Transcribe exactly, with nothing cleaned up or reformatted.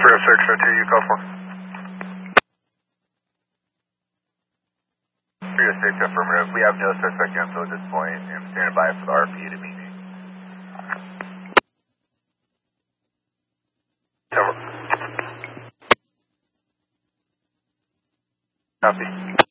three oh six, oh two, you call for? three oh six, affirmative. We have no suspect info at this point. I'm standing by for the R P to meet me. Copy.